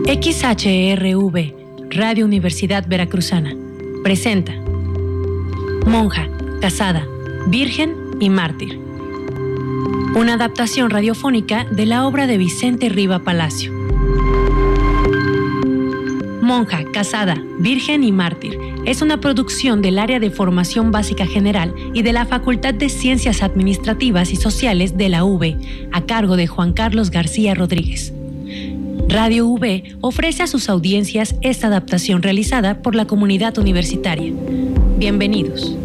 XHRV, Radio Universidad Veracruzana, presenta Monja, casada, virgen y mártir. Una adaptación radiofónica de la obra de Vicente Riva Palacio. Monja, casada, virgen y mártir es una producción del Área de Formación Básica General y de la Facultad de Ciencias Administrativas y Sociales de la UV, a cargo de Juan Carlos García Rodríguez. Radio UV ofrece a sus audiencias esta adaptación realizada por la comunidad universitaria. Bienvenidos.